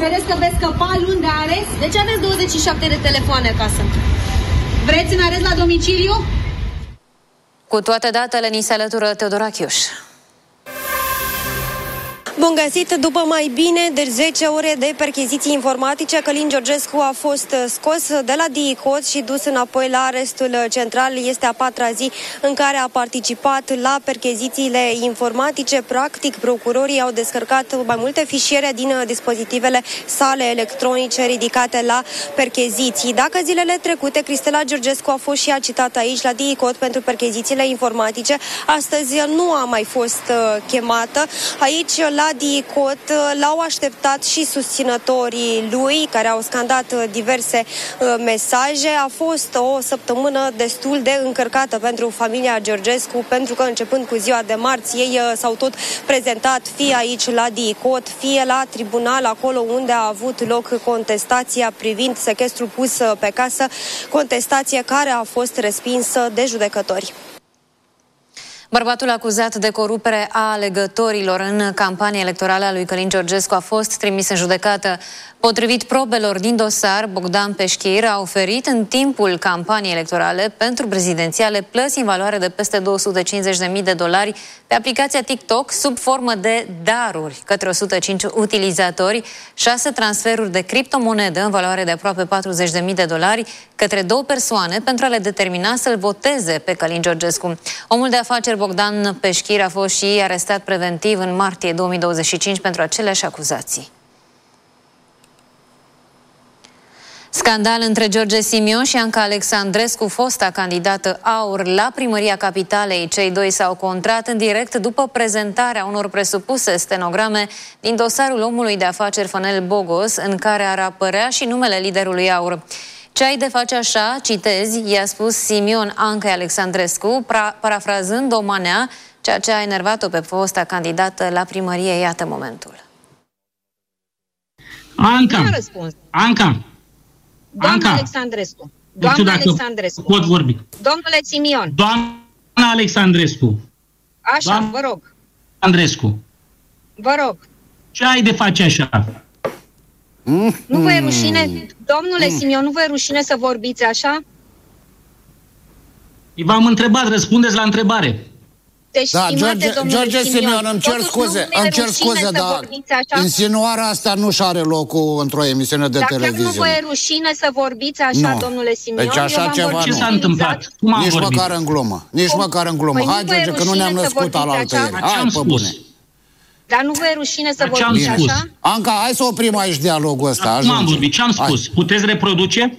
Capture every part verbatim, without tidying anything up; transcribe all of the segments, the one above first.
Credeți că veți scăpa luni de arest? De ce aveți douăzeci și șapte de telefoane acasă? Vreți în arest la domiciliu? Cu toate datele, ni se alătură Teodora Chiuș. Bun găsit! După mai bine de zece ore de percheziții informatice, Călin Georgescu a fost scos de la DICOT și dus înapoi la arestul central. Este a patra zi în care a participat la perchezițiile informatice. Practic, procurorii au descărcat mai multe fișiere din dispozitivele sale electronice ridicate la percheziții. Dacă zilele trecute Cristela Georgescu a fost și ea citată aici la DICOT pentru perchezițiile informatice, astăzi nu a mai fost chemată. Aici, la DICOT, l-au așteptat și susținătorii lui, care au scandat diverse uh, mesaje. A fost o săptămână destul de încărcată pentru familia Georgescu, pentru că începând cu ziua de marți, ei uh, s-au tot prezentat fie aici la DICOT, fie la tribunal, acolo unde a avut loc contestația privind sechestrul pus uh, pe casă, contestație care a fost respinsă de judecători. Bărbatul acuzat de corupere a alegătorilor în campania electorală a lui Călin Georgescu a fost trimis în judecată. Potrivit probelor din dosar, Bogdan Peșchir a oferit în timpul campaniei electorale pentru prezidențiale plăți în valoare de peste două sute cincizeci de mii de dolari pe aplicația TikTok sub formă de daruri către o sută cinci utilizatori, șase transferuri de criptomonedă în valoare de aproape patruzeci de mii de dolari către două persoane pentru a le determina să-l voteze pe Călin Georgescu. Omul de afaceri Bogdan Peșchir a fost și arestat preventiv în martie două mii douăzeci și cinci pentru aceleași acuzații. Scandal între George Simion și Anca Alexandrescu, fosta candidată AUR la primăria Capitalei. Cei doi s-au contrat în direct după prezentarea unor presupuse stenograme din dosarul omului de afaceri Fănel Bogos, în care ar apărea și numele liderului AUR. Ce ai de face așa, citezi, i-a spus Simion Anca Alexandrescu, parafrazând o manea, ceea ce a enervat-o pe fosta candidată la primărie. Iată momentul. Anca, Anca, Doamna Anca. Alexandrescu. Doamna Alexandrescu. Pot vorbi. Domnule Simion. Doamna Alexandrescu. Așa, Doamna vă rog. Andrescu. Vă rog. Ce ai de face așa? Mm. Nu vă e rușine, domnule mm. Simion, nu vă e rușine să vorbiți așa? V-am întrebat, răspundeți la întrebare. Deci, da, George, George Simion, Simion, îmi cer scuze, îmi cer scuze, dar insinuarea asta nu-și are locul într-o emisiune de Dacă televiziune. Dacă nu vă e rușine să vorbiți așa, nu. Domnule Simion, deci așa ceva ce s-a întâmplat? Cum am Nici vorbit? măcar în glumă, nici Cum? măcar în glumă. Păi Hai, George, că nu ne-am născut alaltă ieri. Hai, pe bune. Dar nu vă e rușine să vorbiți așa? Anca, hai să oprim aici dialogul ăsta. Cum am vorbit? Ce am spus? Puteți reproduce?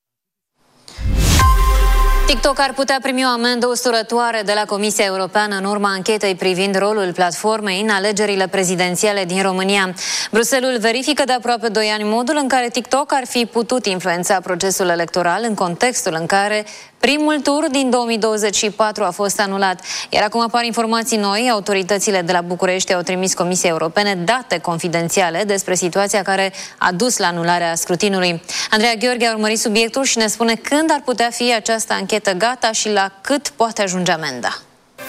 TikTok ar putea primi o amendă usturătoare de la Comisia Europeană în urma anchetei privind rolul platformei în alegerile prezidențiale din România. Bruxelles verifică de aproape doi ani modul în care TikTok ar fi putut influența procesul electoral în contextul în care primul tur din două mii douăzeci și patru a fost anulat. Iar acum apar informații noi. Autoritățile de la București au trimis Comisiei Europene date confidențiale despre situația care a dus la anularea scrutinului. Andreea Gheorghe a urmărit subiectul și ne spune când ar putea fi această anchetă gata și la cât poate ajunge amenda.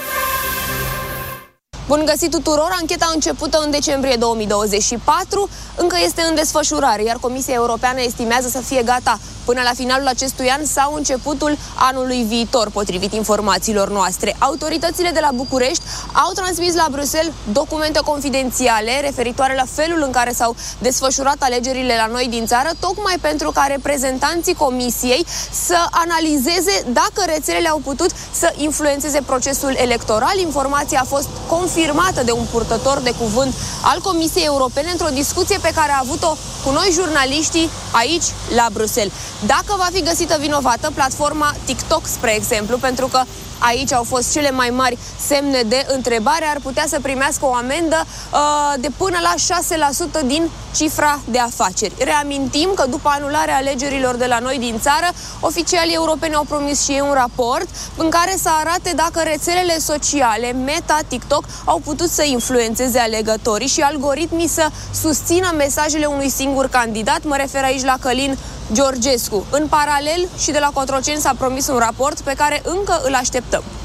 Bun găsit tuturor! Ancheta începută în decembrie două mii douăzeci și patru încă este în desfășurare, iar Comisia Europeană estimează să fie gata până la finalul acestui an sau începutul anului viitor, potrivit informațiilor noastre. Autoritățile de la București au transmis la Bruxelles documente confidențiale referitoare la felul în care s-au desfășurat alegerile la noi din țară, tocmai pentru ca reprezentanții Comisiei să analizeze dacă rețelele au putut să influențeze procesul electoral. Informația a fost confirmată de un purtător de cuvânt al Comisiei Europene într-o discuție pe care a avut-o cu noi jurnaliștii aici la Bruxelles. Dacă va fi găsită vinovată, platforma TikTok, spre exemplu, pentru că aici au fost cele mai mari semne de întrebare, ar putea să primească o amendă uh, de până la șase la sută din cifra de afaceri. Reamintim că după anularea alegerilor de la noi din țară, oficialii europeni au promis și ei un raport în care să arate dacă rețelele sociale, Meta, TikTok, au putut să influențeze alegătorii și algoritmii să susțină mesajele unui singur candidat. Mă refer aici la Călin Georgescu. În paralel și de la Cotroceni s-a promis un raport pe care încă îl așteptăm.